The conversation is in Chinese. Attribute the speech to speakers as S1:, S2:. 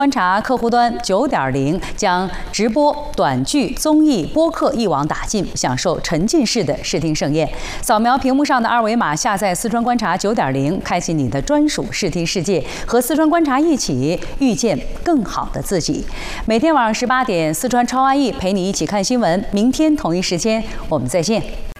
S1: 观察客户端9.0将直播、短剧、综艺、播客一网打尽，享受沉浸式的视听盛宴。扫描屏幕上的二维码，下载四川观察9.0，开启你的专属视听世界，和四川观察一起遇见更好的自己。每天晚上18点，四川超安逸陪你一起看新闻。明天同一时间，我们再见。